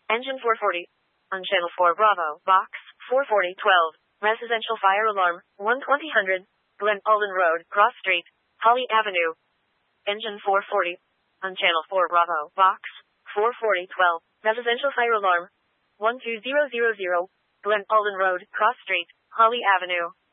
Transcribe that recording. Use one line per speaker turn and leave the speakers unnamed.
Engine 440. On Channel 4 Bravo, Box 44012. Residential fire alarm, 12000. Glen Alden Road, Cross Street, Holly Avenue. Engine 440. On Channel 4 Bravo, Box 44012. Residential fire alarm, 12000. Glen Alden Road, Cross Street, Holly Avenue.